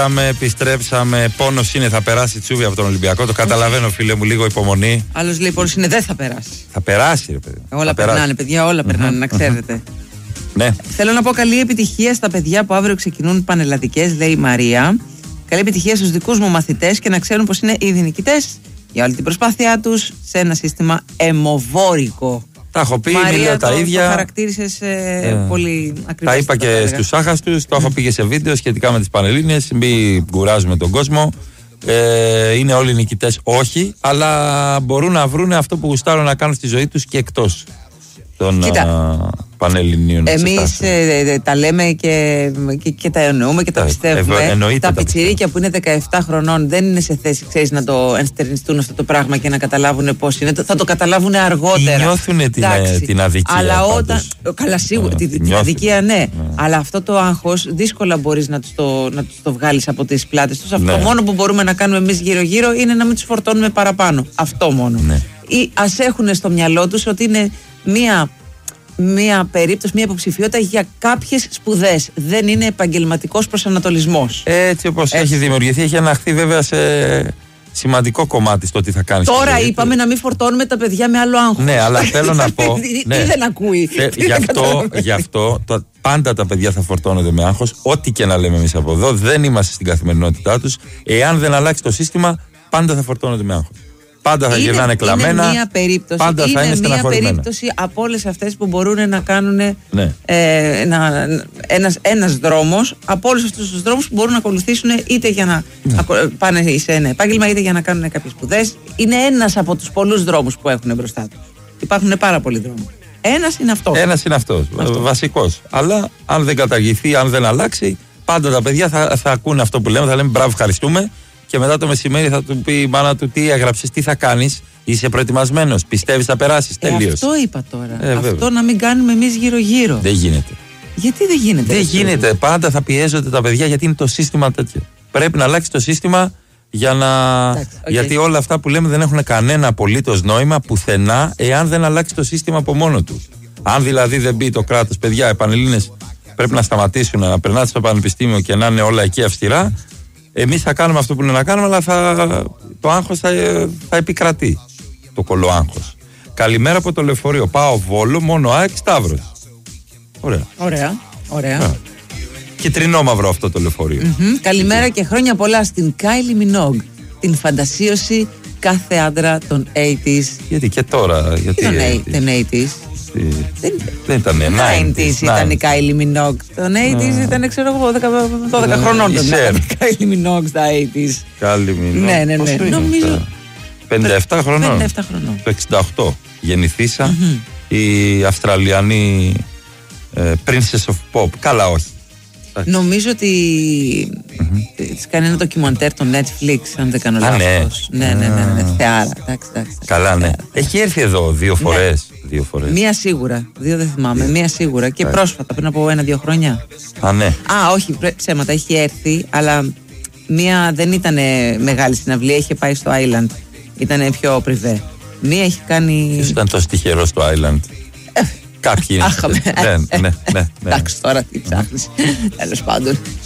Επιστρέψαμε. Πόνος είναι, θα περάσει η Τσούβη από τον Ολυμπιακό. Το καταλαβαίνω, φίλε μου, λίγο υπομονή. Άλλος λέει πόνος είναι, δεν θα περάσει. Θα περάσει, ρε παιδί. Όλα περνάνε, παιδιά, όλα περνάνε, να ξέρετε. Ναι. Θέλω να πω καλή επιτυχία στα παιδιά που αύριο ξεκινούν πανελλαδικές, λέει η Μαρία. Καλή επιτυχία στους δικούς μου μαθητές και να ξέρουν πως είναι ήδη νικητές για όλη την προσπάθειά τους σε ένα σύστημα αιμοβόρικο. Τα έχω πει, Μαρία, τα ίδια. Το χαρακτήρισες πολύ ακριβώς. Τα είπα και στους άχαστους, το έχω πει και σε βίντεο σχετικά με τις Πανελλήνιες. Μην κουράζουμε τον κόσμο. Είναι όλοι νικητές, όχι, αλλά μπορούν να βρουν αυτό που γουστάρουν να κάνουν στη ζωή τους και εκτός των Πανελληνίων. Εμείς τα λέμε και τα εννοούμε και τα πιστεύουμε. Τα πιτσιρίκια που είναι 17 χρονών δεν είναι σε θέση, ξέρεις, να το ενστερνιστούν αυτό το πράγμα και να καταλάβουν πώς είναι. Θα το καταλάβουν αργότερα. Νιώθουν την αδικία. Αλλά όταν. Καλά, σίγουρα. Την αδικία, ναι. Αλλά αυτό το άγχος δύσκολα μπορείς να τους το βγάλεις από τις πλάτες τους. Αυτό μόνο που μπορούμε να κάνουμε εμείς γύρω-γύρω είναι να μην τους φορτώνουμε παραπάνω. Αυτό μόνο. Ή ας έχουν στο μυαλό τους ότι είναι μία περίπτωση, μία υποψηφιότητα για κάποιες σπουδές. Δεν είναι επαγγελματικός προσανατολισμός. Έτσι όπως έχει δημιουργηθεί, έχει αναχθεί βέβαια σε σημαντικό κομμάτι στο τι θα κάνεις. Τώρα είπαμε να μην φορτώνουμε τα παιδιά με άλλο άγχος. Ναι, αλλά θέλω να πω. Ναι, δεν ακούει. Γι' αυτό πάντα τα παιδιά θα φορτώνονται με άγχος. Ό,τι και να λέμε εμείς από εδώ, δεν είμαστε στην καθημερινότητά τους. Εάν δεν αλλάξει το σύστημα, πάντα θα φορτώνονται με άγχος. Πάντα θα γυρνάνε κλαμμένα. Είναι μια περίπτωση, πάντα θα είναι μια περίπτωση από όλες αυτές που μπορούν να κάνουν ένας δρόμος, από όλους αυτούς τους δρόμους που μπορούν να ακολουθήσουν είτε για να πάνε σε ένα επάγγελμα είτε για να κάνουν κάποιες σπουδές. Είναι ένας από τους πολλούς δρόμους που έχουν μπροστά τους. Υπάρχουν πάρα πολλοί δρόμοι. Ένας είναι αυτός. Βασικός. Αλλά αν δεν καταργηθεί, αν δεν αλλάξει, πάντα τα παιδιά θα ακούνε αυτό που λέμε, θα λέμε μπράβο, ευχαριστούμε. Και μετά το μεσημέρι θα του πει η μάνα του τι έγραψες, τι θα κάνεις, είσαι προετοιμασμένος, πιστεύεις θα περάσεις, τελείως. Αυτό είπα τώρα. Αυτό να μην κάνουμε εμείς γύρω-γύρω. Δεν γίνεται. Γιατί δεν γίνεται? Δεν γίνεται. Πάντα θα πιέζονται τα παιδιά γιατί είναι το σύστημα τέτοιο. Πρέπει να αλλάξει το σύστημα για να. Γιατί όλα αυτά που λέμε δεν έχουν κανένα απολύτως νόημα πουθενά εάν δεν αλλάξει το σύστημα από μόνο του. Αν δηλαδή δεν μπει το κράτος, παιδιά, οι Πανελλήνες πρέπει να σταματήσουν να περνάτε στο πανεπιστήμιο και να είναι όλα εκεί αυστηρά. Εμείς θα κάνουμε αυτό που είναι να κάνουμε, αλλά το άγχος θα επικρατεί. Το κολοάγχος. Καλημέρα από το λεωφορείο. Πάω Βόλο, μόνο ΑΕΚ, Σταύρος. Ωραία. Κιτρινόμαυρο αυτό το λεωφορείο. Καλημέρα και χρόνια πολλά στην Κάιλι Μινόγκ. Την φαντασίωση κάθε άντρα των 80's. Γιατί και τώρα, γιατί των 80's. Δεν ήταν 90's ήταν η Κάιλι Μινόγκ. Τον 80's ήταν, ξέρω εγώ, 12 χρονών τον Κάιλι Μινόγκ στα 80's. Κάιλι Μινόγκ. Ναι. Νομίζω 57 χρονών. Το 68 γεννηθήσα. Η Αυστραλιανή Princess of Pop. Καλά, όχι. Νομίζω ότι της κάνει ένα ντοκιμαντέρ το Netflix, αν δεν κάνω λάθος. Ναι. Θεάρα. Καλά, ναι. Έχει έρθει εδώ 2 φορές. Μία σίγουρα, 2 δεν θυμάμαι. Μία σίγουρα και πρόσφατα, πριν από 1-2 χρόνια. Ναι. Όχι, ψέματα, έχει έρθει, αλλά μία δεν ήταν μεγάλη συναυλία, είχε πάει στο Island. Ήταν πιο πριβέ. Μία έχει κάνει. Ποιος ήταν τόσο τυχερό στο Island? Κάποιοι είναι. Ναι. Εντάξει, τώρα τι ψάχνεις. Τέλος πάντων.